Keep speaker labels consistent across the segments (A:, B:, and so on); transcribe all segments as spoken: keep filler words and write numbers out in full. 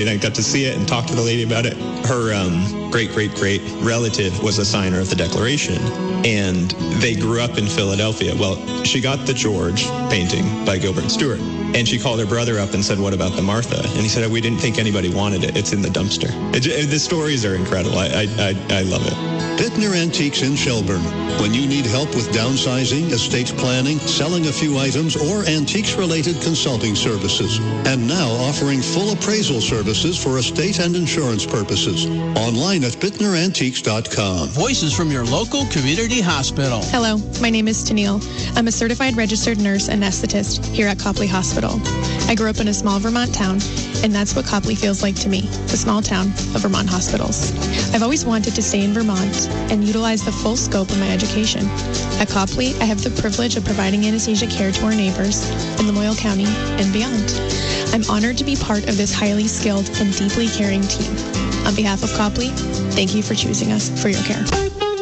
A: And I got to see it and talk to the lady about it. Her um, great-great-great relative was a signer of the Declaration, and they grew up in Philadelphia. Well, she got the George painting by Gilbert Stuart, and she called her brother up and said, what about the Martha? And he said, we didn't think anybody wanted it. It's in the dumpster. It, it, the stories are incredible. I, I, I, I love it.
B: Bittner Antiques in Shelburne. When you need help with downsizing, estate planning, selling a few items, or antiques-related consulting services. And now offering full appraisal services for estate and insurance purposes. Online at bittner antiques dot com.
C: Voices from your local community hospital.
D: Hello, my name is Tennille. I'm a certified registered nurse anesthetist here at Copley Hospital. I grew up in a small Vermont town, and that's what Copley feels like to me, the small town of Vermont hospitals. I've always wanted to stay in Vermont and utilize the full scope of my education. At Copley, I have the privilege of providing anesthesia care to our neighbors in Lamoille County and beyond. I'm honored to be part of this highly skilled and deeply caring team. On behalf of Copley, thank you for choosing us for your care.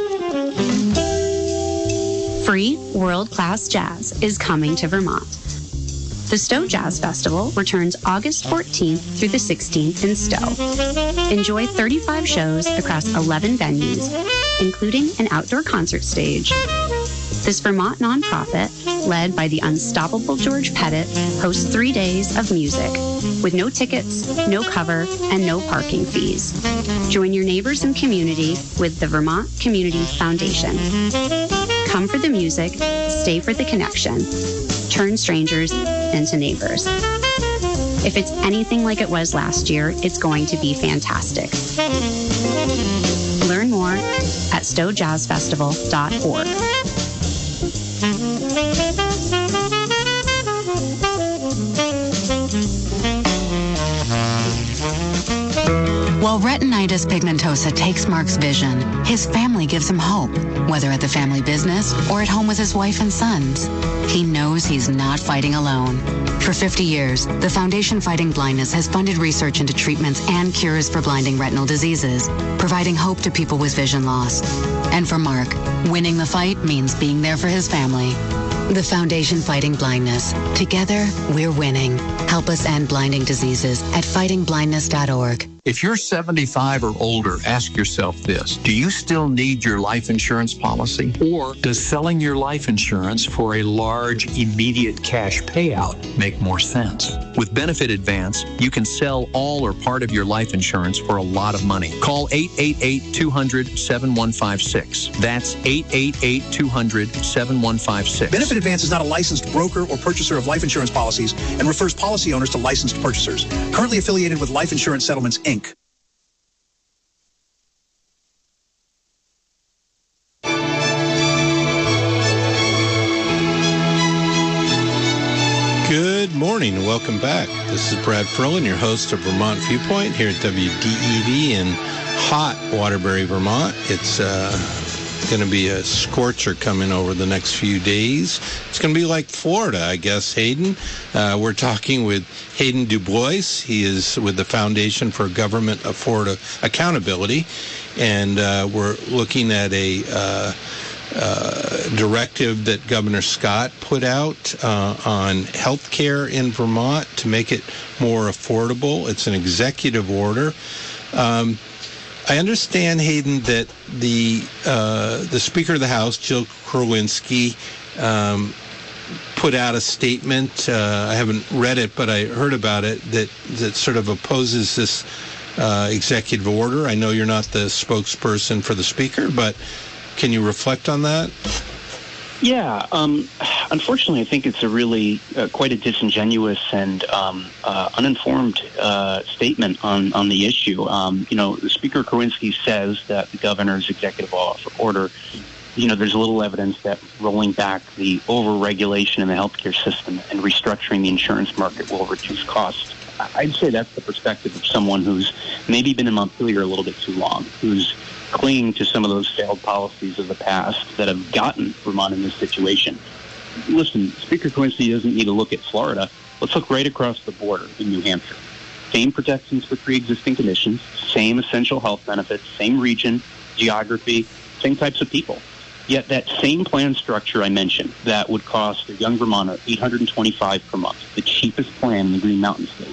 E: Free world-class jazz is coming to Vermont. The Stowe Jazz Festival returns August fourteenth through the sixteenth in Stowe. Enjoy thirty-five shows across eleven venues, including an outdoor concert stage. This Vermont nonprofit, led by the unstoppable George Pettit, hosts three days of music with no tickets, no cover, and no parking fees. Join your neighbors and community with the Vermont Community Foundation. Come for the music, stay for the connection. Turn strangers into neighbors. If it's anything like it was last year, it's going to be fantastic. Learn more at stowe jazz festival dot org.
F: While retinitis pigmentosa takes Mark's vision, his family gives him hope, whether at the family business or at home with his wife and sons. He knows he's not fighting alone. For fifty years, the Foundation Fighting Blindness has funded research into treatments and cures for blinding retinal diseases, providing hope to people with vision loss. And for Mark, winning the fight means being there for his family. The Foundation Fighting Blindness. Together, we're winning. Help us end blinding diseases at fighting blindness dot org.
G: If you're seventy-five or older, ask yourself this. Do you still need your life insurance policy? Or does selling your life insurance for a large, immediate cash payout make more sense? With Benefit Advance, you can sell all or part of your life insurance for a lot of money. Call eight eight eight, two hundred, seven one five six. That's eight eight eight, two hundred, seven one five six.
H: Benefit Advance is not a licensed broker or purchaser of life insurance policies and refers policy owners to licensed purchasers. Currently affiliated with Life Insurance Settlements, Incorporated.
I: Good morning and welcome back. This is Brad Ferlin, your host of Vermont Viewpoint here at W D E V in hot Waterbury, Vermont. It's uh, going to be a scorcher coming over the next few days. It's going to be like Florida, I guess, Hayden. Uh, we're talking with Hayden DuBois. He is with the Foundation for Government Afford- Accountability, and uh, we're looking at a uh, Uh, directive that Governor Scott put out uh, on health care in Vermont to make it more affordable. It's an executive order. Um, I understand, Hayden, that the uh, the Speaker of the House, Jill Krowinski, um, put out a statement. Uh, I haven't read it, but I heard about it, that, that sort of opposes this uh, executive order. I know you're not the spokesperson for the Speaker, but can you reflect on that?
J: Yeah. Um, unfortunately, I think it's a really uh, quite a disingenuous and um, uh, uninformed uh, statement on, on the issue. Um, you know, Speaker Krowinski says that the governor's executive order, you know, there's a little evidence that rolling back the over-regulation in the healthcare system and restructuring the insurance market will reduce costs. I'd say that's the perspective of someone who's maybe been in Montpelier a little bit too long, who's clinging to some of those failed policies of the past that have gotten Vermont in this situation. Listen, Speaker Krowinski doesn't need to look at Florida. Let's look right across the border in New Hampshire. Same protections for pre-existing conditions, same essential health benefits, same region, geography, same types of people. Yet that same plan structure I mentioned that would cost a young Vermonter eight hundred twenty-five dollars per month, the cheapest plan in the Green Mountain State,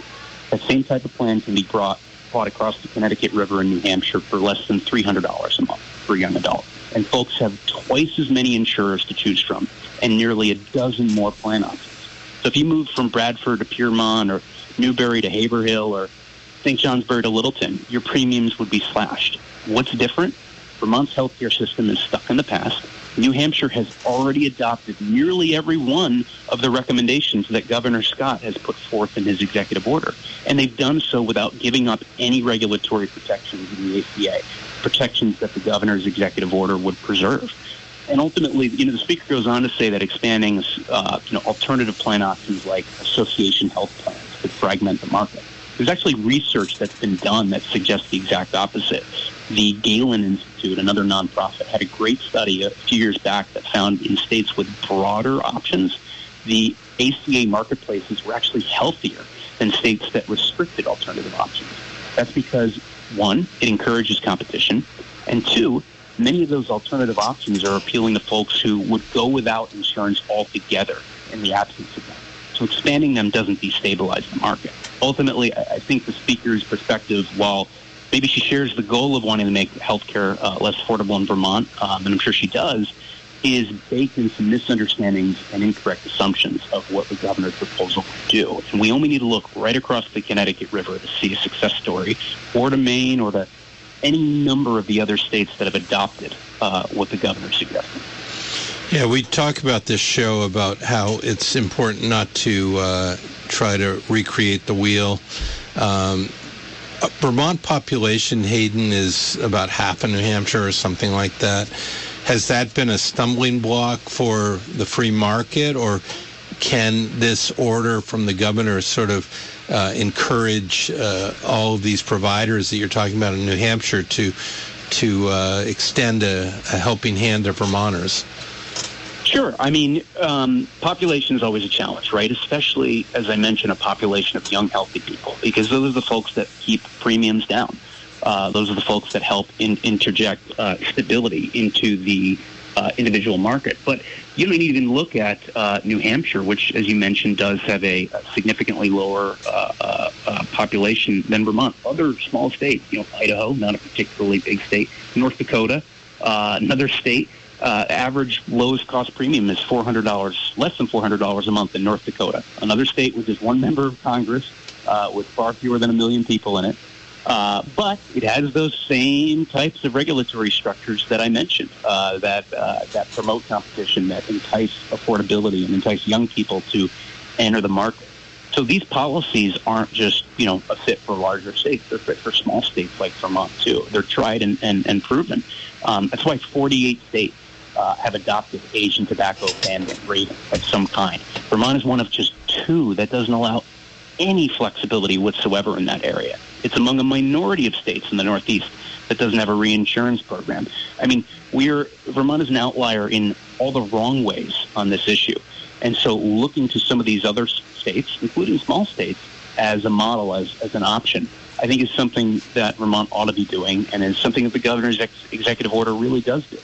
J: That same type of plan can be brought bought across the Connecticut River in New Hampshire for less than three hundred dollars a month for a young adult. And folks have twice as many insurers to choose from and nearly a dozen more plan options. So if you move from Bradford to Piermont or Newbury to Haverhill or Saint Johnsbury to Littleton, your premiums would be slashed. What's different? Vermont's healthcare system is stuck in the past. New Hampshire has already adopted nearly every one of the recommendations that Governor Scott has put forth in his executive order. And they've done so without giving up any regulatory protections in the A C A, protections that the governor's executive order would preserve. And ultimately, you know, the speaker goes on to say that expanding uh, you know, alternative plan options like association health plans could fragment the market. There's actually research that's been done that suggests the exact opposite. The Galen Institute, another nonprofit, had a great study a few years back that found in states with broader options, the A C A marketplaces were actually healthier than states that restricted alternative options. That's because, one, it encourages competition, and two, many of those alternative options are appealing to folks who would go without insurance altogether in the absence of them. So expanding them doesn't destabilize the market. Ultimately, I think the speaker's perspective, while maybe she shares the goal of wanting to make healthcare uh, less affordable in Vermont, um, and I'm sure she does, is baked in some misunderstandings and incorrect assumptions of what the governor's proposal would do. And we only need to look right across the Connecticut River to see a success story, or to Maine, or to any number of the other states that have adopted uh, what the governor's suggesting.
I: Yeah, we talk about this show about how it's important not to uh, try to recreate the wheel. Um, Vermont population, Hayden, is about half of New Hampshire or something like that. Has that been a stumbling block for the free market, or can this order from the governor sort of uh, encourage uh, all of these providers that you're talking about in New Hampshire to to uh, extend a, a helping hand to Vermonters?
J: Sure. I mean, um, population is always a challenge, right? Especially, as I mentioned, a population of young, healthy people, because those are the folks that keep premiums down. Uh, those are the folks that help in, interject uh, stability into the uh, individual market. But you don't even look at uh, New Hampshire, which, as you mentioned, does have a, a significantly lower uh, uh, uh, population than Vermont. Other small states, you know, Idaho, not a particularly big state, North Dakota, uh, another state. Uh, average lowest cost premium is four hundred dollars, less than four hundred dollars a month in North Dakota. Another state with just one member of Congress, uh, with far fewer than a million people in it. Uh, but it has those same types of regulatory structures that I mentioned, uh, that uh, that promote competition, that entice affordability and entice young people to enter the market. So these policies aren't just, you know, a fit for larger states. They're fit for small states like Vermont, too. They're tried and, and, and proven. Um, that's why forty-eight states Uh, have adopted age and tobacco ban rating of some kind. Vermont is one of just two that doesn't allow any flexibility whatsoever in that area. It's among a minority of states in the Northeast that doesn't have a reinsurance program. I mean, we're Vermont is an outlier in all the wrong ways on this issue. And so looking to some of these other states, including small states, as a model, as, as an option, I think is something that Vermont ought to be doing, and is something that the governor's ex- executive order really does do.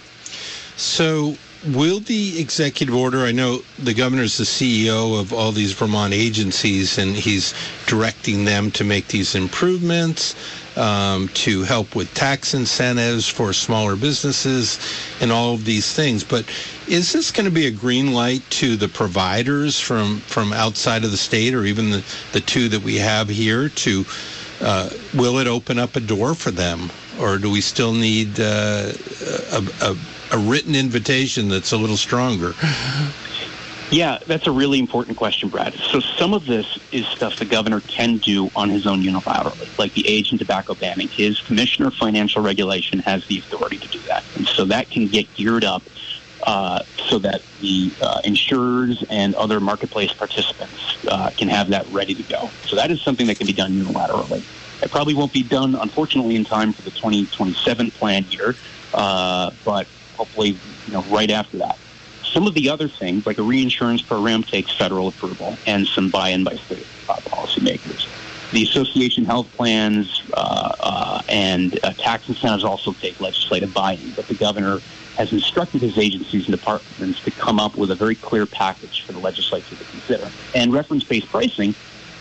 I: So will the executive order, I know the governor's the C E O of all these Vermont agencies, and he's directing them to make these improvements, um, to help with tax incentives for smaller businesses and all of these things. But is this going to be a green light to the providers from, from outside of the state, or even the, the two that we have here? To uh, will it open up a door for them, or do we still need uh, a, a a written invitation that's a little stronger?
J: Yeah, that's a really important question, Brad. So some of this is stuff the governor can do on his own unilaterally, like the age and tobacco banning. His commissioner of financial regulation has the authority to do that. And so that can get geared up uh, so that the uh, insurers and other marketplace participants uh, can have that ready to go. So that is something that can be done unilaterally. It probably won't be done, unfortunately, in time for the twenty twenty-seven plan year, uh, but hopefully, you know, right after that. Some of the other things, like a reinsurance program, takes federal approval and some buy-in by state uh, policymakers. The association health plans uh, uh, and uh, tax incentives also take legislative buy-in, but the governor has instructed his agencies and departments to come up with a very clear package for the legislature to consider. And reference-based pricing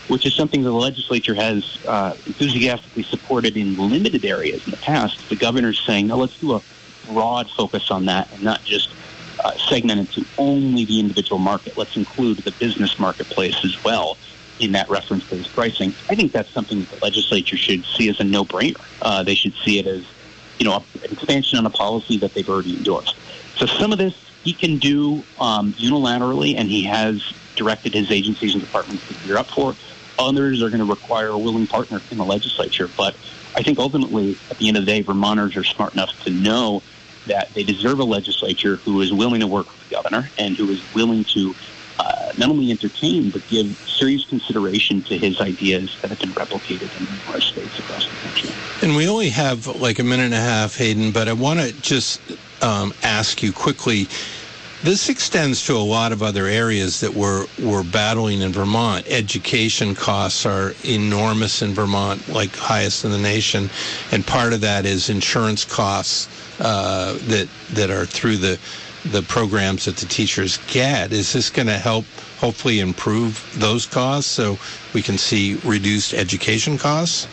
J: which is something the legislature has uh, enthusiastically supported in limited areas in the past. The governor's saying, no, let's do a broad focus on that and not just uh, segment it to only the individual market. Let's include the business marketplace as well in that reference-based pricing. I think that's something that the legislature should see as a no-brainer. Uh, they should see it as, you know, an expansion on a policy that they've already endorsed. So some of this he can do um, unilaterally, and he has directed his agencies and departments to gear up for. Others are going to require a willing partner in the legislature. But I think ultimately, at the end of the day, Vermonters are smart enough to know that they deserve a legislature who is willing to work with the governor and who is willing to uh, not only entertain, but give serious consideration to his ideas that have been replicated in numerous states across the country.
I: And we only have like a minute and a half, Hayden, but I want to just um, ask you quickly. This extends to a lot of other areas that we're, we're battling in Vermont. Education costs are enormous in Vermont, like highest in the nation. And part of that is insurance costs uh, that that are through the the programs that the teachers get. Is this going to help hopefully improve those costs so we can see reduced education costs?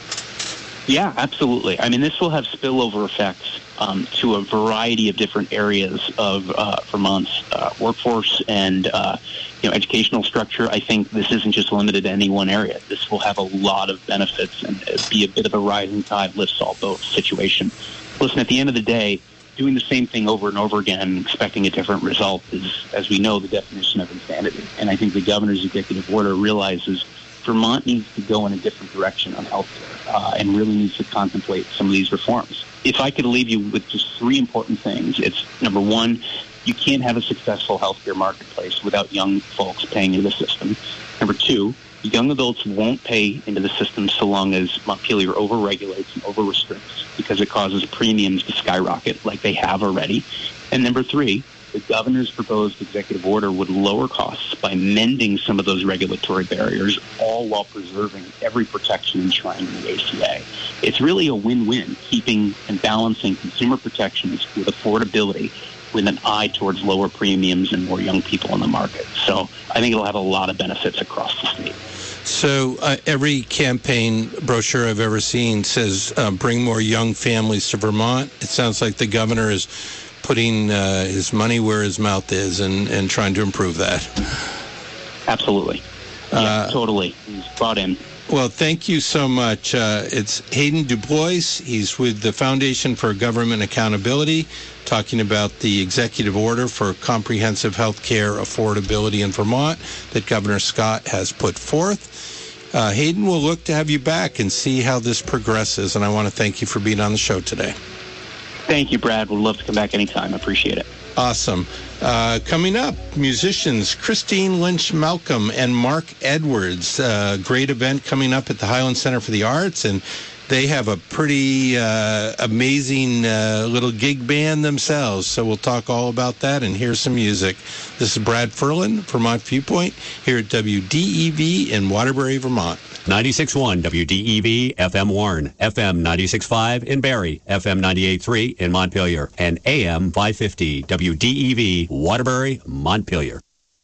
J: Yeah, absolutely. I mean, this will have spillover effects um, to a variety of different areas of uh, Vermont's uh, workforce and uh, you know, educational structure. I think this isn't just limited to any one area. This will have a lot of benefits and be a bit of a rising tide lifts all boats situation. Listen, at the end of the day, doing the same thing over and over again and expecting a different result is, as we know, the definition of insanity. And I think the governor's executive order realizes Vermont needs to go in a different direction on healthcare uh, and really needs to contemplate some of these reforms. If I could leave you with just three important things, it's number one, you can't have a successful healthcare marketplace without young folks paying into the system. Number two, young adults won't pay into the system so long as Montpelier over-regulates and over-restricts because it causes premiums to skyrocket like they have already. And number three, the governor's proposed executive order would lower costs by mending some of those regulatory barriers, all while preserving every protection enshrined in the A C A. It's really a win-win, keeping and balancing consumer protections with affordability with an eye towards lower premiums and more young people in the market. So I think it'll have a lot of benefits across the state.
I: So uh, every campaign brochure I've ever seen says uh, bring more young families to Vermont. It sounds like the governor is putting uh, his money where his mouth is and, and trying to improve that.
J: Absolutely. Yeah, uh, totally. He's brought in.
I: Well, thank you so much. Uh, it's Hayden DuBois. He's with the Foundation for Government Accountability, talking about the executive order for comprehensive health care affordability in Vermont that Governor Scott has put forth. Uh, Hayden, we'll look to have you back and see how this progresses, and I want to thank you for being on the show today.
J: Thank you, Brad. We'd love to come back anytime. I appreciate it.
I: Awesome. Uh, coming up, musicians Christine Lynch Malcolm and Mark Edwards. Uh, great event coming up at the Highland Center for the Arts, and they have a pretty uh, amazing uh, little gig band themselves. So we'll talk all about that and hear some music. This is Brad Ferlin, Vermont Viewpoint, here at W D E V in Waterbury, Vermont.
K: ninety-six point one W D E V, F M Warren, F M ninety-six point five in Barrie, F M ninety-eight point three in Montpelier, and A M five fifty W D E V, Waterbury, Montpelier.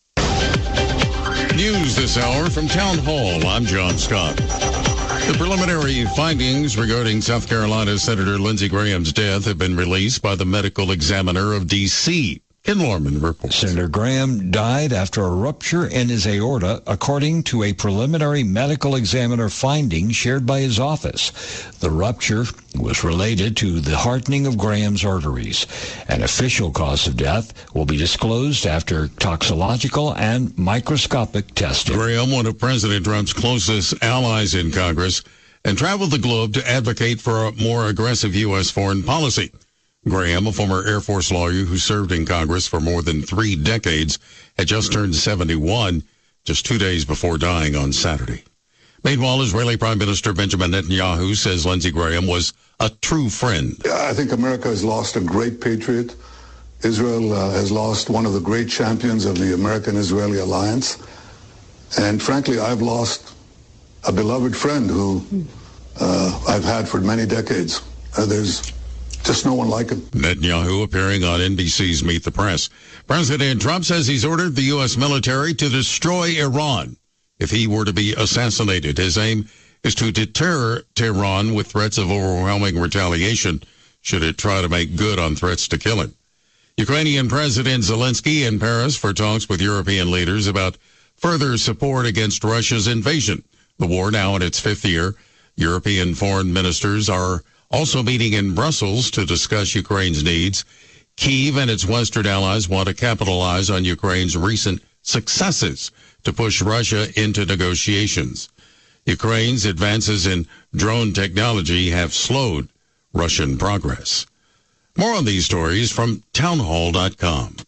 L: News this hour from Town Hall. I'm John Scott. The preliminary findings regarding South Carolina Senator Lindsey Graham's death have been released by the medical examiner of D C Ken Lorman reports.
M: Senator Graham died after a rupture in his aorta, according to a preliminary medical examiner finding shared by his office. The rupture was related to the hardening of Graham's arteries. An official cause of death will be disclosed after toxicological and microscopic testing.
L: Graham, one of President Trump's closest allies in Congress, and traveled the globe to advocate for a more aggressive U S foreign policy. Graham, a former Air Force lawyer who served in Congress for more than three decades, had just turned seventy-one, just two days before dying on Saturday. Meanwhile, Israeli Prime Minister Benjamin Netanyahu says Lindsey Graham was a true friend.
N: I think America has lost a great patriot. Israel uh, has lost one of the great champions of the American-Israeli alliance. And frankly, I've lost a beloved friend who uh, I've had for many decades. Uh, there's just no one like him.
L: Netanyahu appearing on N B C's Meet the Press. President Trump says he's ordered the U S military to destroy Iran. if he were to be assassinated. His aim is to deter Tehran with threats of overwhelming retaliation should it try to make good on threats to kill him. Ukrainian President Zelensky in Paris for talks with European leaders about further support against Russia's invasion. The war now in its fifth year. European foreign ministers are also meeting in Brussels to discuss Ukraine's needs. Kyiv and its Western allies want to capitalize on Ukraine's recent successes to push Russia into negotiations. Ukraine's advances in drone technology have slowed Russian progress. More on these stories from townhall dot com.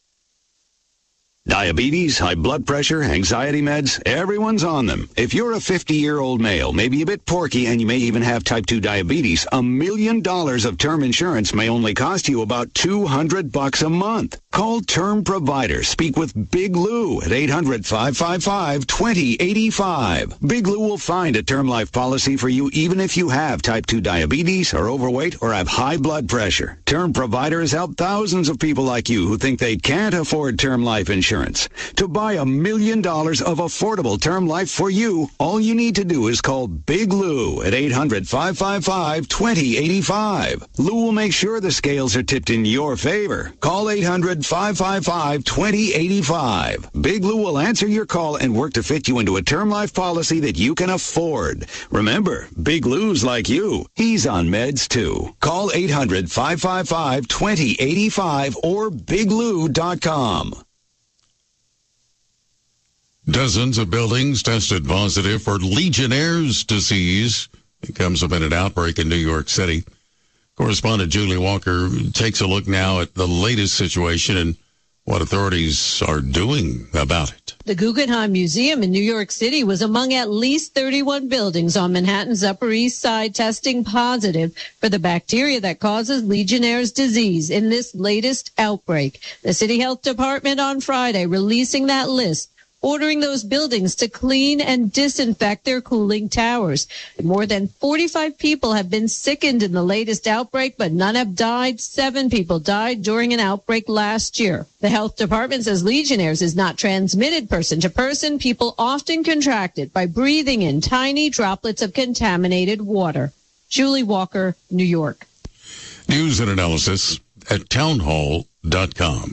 O: Diabetes, high blood pressure, anxiety meds, everyone's on them. If you're a fifty-year-old male, maybe a bit porky, and you may even have type two diabetes, a million dollars of term insurance may only cost you about two hundred bucks a month. Call Term Provider. Speak with Big Lou at eight hundred, five five five, two zero eight five. Big Lou will find a term life policy for you even if you have type two diabetes, are overweight, or have high blood pressure. Term Provider has helped thousands of people like you who think they can't afford term life insurance. To buy a million dollars of affordable term life for you, all you need to do is call Big Lou at eight hundred, five five five, two zero eight five. Lou will make sure the scales are tipped in your favor. Call eight hundred, five five five, two zero eight five. Big Lou will answer your call and work to fit you into a term life policy that you can afford. Remember, Big Lou's like you. He's on meds too. Call eight hundred, five five five, two zero eight five or big lou dot com.
L: Dozens of buildings tested positive for Legionnaire's disease. It comes amid an outbreak in New York City. Correspondent Julie Walker takes a look now at the latest situation and what authorities are doing about it.
P: The Guggenheim Museum in New York City was among at least thirty-one buildings on Manhattan's Upper East Side testing positive for the bacteria that causes Legionnaire's disease in this latest outbreak. The City Health Department on Friday releasing that list, ordering those buildings to clean and disinfect their cooling towers. More than forty-five people have been sickened in the latest outbreak, but none have died. Seven people died during an outbreak last year. The health department says Legionnaire's is not transmitted person to person. People often contract it by breathing in tiny droplets of contaminated water. Julie Walker, New York.
L: News and analysis at townhall dot com.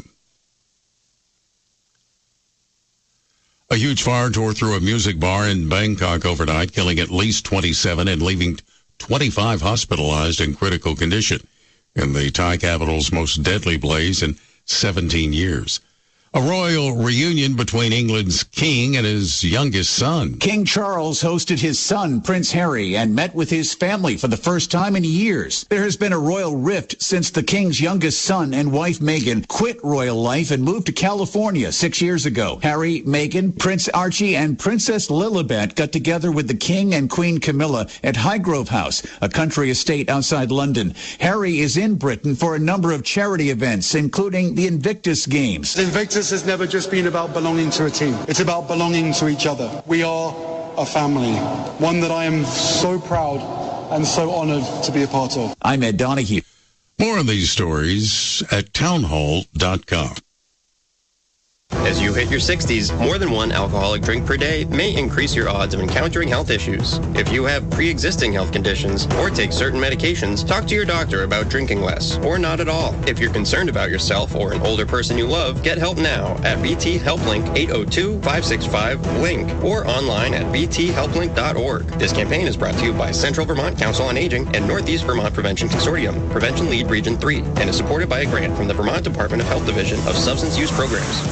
L: A huge fire tore through a music bar in Bangkok overnight, killing at least twenty-seven and leaving twenty-five hospitalized in critical condition in the Thai capital's most deadly blaze in seventeen years. A royal reunion between England's king and his youngest son.
Q: King Charles hosted his son, Prince Harry, and met with his family for the first time in years. There has been a royal rift since the king's youngest son and wife, Meghan, quit royal life and moved to California six years ago. Harry, Meghan, Prince Archie, and Princess Lilibet got together with the king and Queen Camilla at Highgrove House, a country estate outside London. Harry is in Britain for a number of charity events, including the Invictus Games.
R: The Invictus has never just been about belonging to a team. It's about belonging to each other. We are a family, one that I am so proud and so honored to be a part of.
Q: I'm Ed Donahue.
L: More on these stories at townhall dot com.
S: As you hit your sixties, more than one alcoholic drink per day may increase your odds of encountering health issues. If you have pre-existing health conditions or take certain medications, talk to your doctor about drinking less or not at all. If you're concerned about yourself or an older person you love, get help now at V T HelpLink eight oh two, five six five, LINK or online at v t help link dot org. This campaign is brought to you by Central Vermont Council on Aging and Northeast Vermont Prevention Consortium, Prevention Lead Region three, and is supported by a grant from the Vermont Department of Health Division of Substance Use Programs.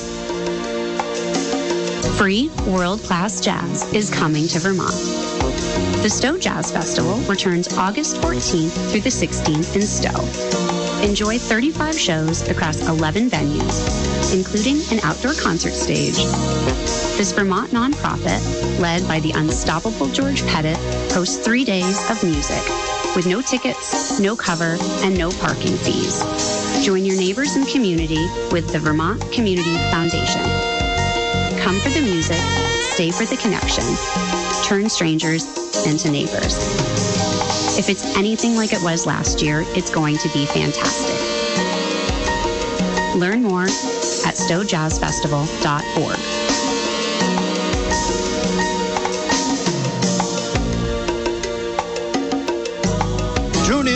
E: Free world-class jazz is coming to Vermont. The Stowe Jazz Festival returns August fourteenth through the sixteenth in Stowe. Enjoy thirty-five shows across eleven venues, including an outdoor concert stage. This Vermont nonprofit, led by the unstoppable George Pettit, hosts three days of music with no tickets, no cover, and no parking fees. Join your neighbors and community with the Vermont Community Foundation. Come for the music, stay for the connection, turn strangers into neighbors. If it's anything like it was last year, it's going to be fantastic. Learn more at stowe jazz festival dot org.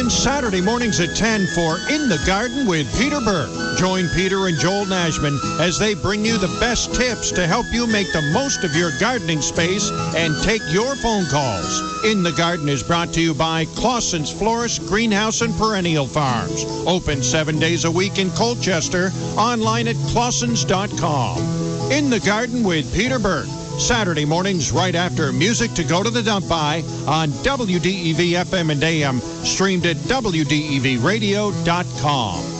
T: in Saturday mornings at ten for In the Garden with Peter Burke. Join Peter and Joel Nashman as they bring you the best tips to help you make the most of your gardening space and take your phone calls. In the Garden is brought to you by Clausen's Florist, Greenhouse, and Perennial Farms. Open seven days a week in Colchester. Online at clausens dot com. In the Garden with Peter Burke. Saturday mornings right after Music to Go to the Dump By on W D E V F M and A M, streamed at W D E V radio dot com.